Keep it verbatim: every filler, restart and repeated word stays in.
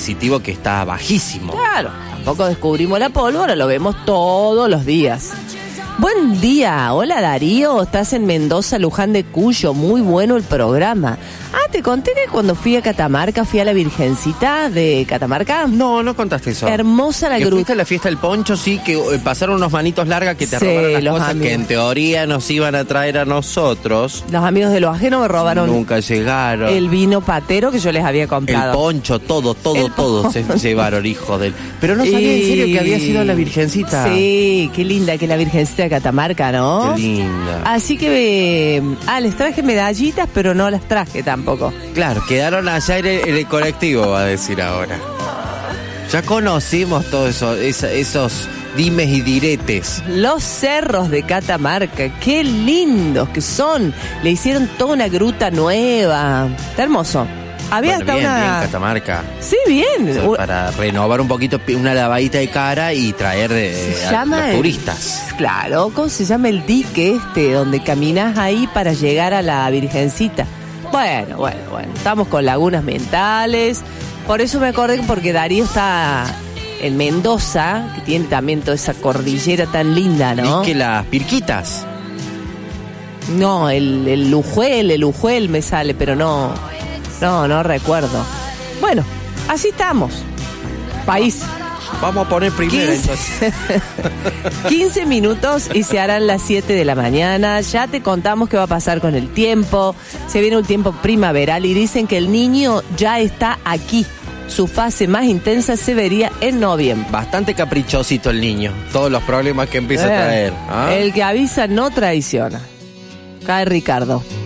adquisitivo que está bajísimo. Claro, tampoco descubrimos la pólvora, lo vemos todos los días. Buen día, hola Darío, estás en Mendoza, Luján de Cuyo, muy bueno el programa. Ah, te conté que cuando fui a Catamarca, fui a la Virgencita de Catamarca. No, no contaste eso. Hermosa la que gruta. Fuiste a la fiesta del poncho, sí, que eh, pasaron unos manitos largas que te Sí, robaron las los cosas amigos. que en teoría nos iban a traer a nosotros. Los amigos de los ajenos me robaron Nunca llegaron. el vino patero que yo les había comprado. El poncho, todo, todo, El todo se poncho. llevaron, hijo del... Pero no sabía Y- en serio que había sido la Virgencita. Sí, qué linda que es la Virgencita de Catamarca, ¿no? Qué linda. Así que, eh, ah, les traje medallitas, pero no las traje tampoco. Claro, quedaron allá en el, en el colectivo, va a decir ahora. Ya conocimos todos eso, esa- esos dimes y diretes. Los cerros de Catamarca, qué lindos que son. Le hicieron toda una gruta nueva. Está hermoso. Había Bueno, hasta bien, una... bien, Catamarca. Sí, bien. O sea, U- para renovar un poquito, una lavadita de cara y traer de, Se a llama los el- turistas. Claro, ¿cómo se llama el dique este donde caminas ahí para llegar a la Virgencita? Bueno, bueno, bueno, estamos con lagunas mentales. Por eso me acordé, porque Darío está en Mendoza, que tiene también toda esa cordillera tan linda, ¿no? Y que las pirquitas. No, el, el Lujuel, el Lujuel me sale, pero no, no, no recuerdo. Bueno, así estamos. País. Vamos a poner primero quince entonces. quince minutos y se harán las siete de la mañana. Ya te contamos qué va a pasar con el tiempo. Se viene un tiempo primaveral y dicen que el niño ya está aquí. Su fase más intensa se vería en noviembre. Bastante caprichosito el niño. Todos los problemas que empieza a Eh, traer. ¿ah? El que avisa no traiciona. Cae Ricardo.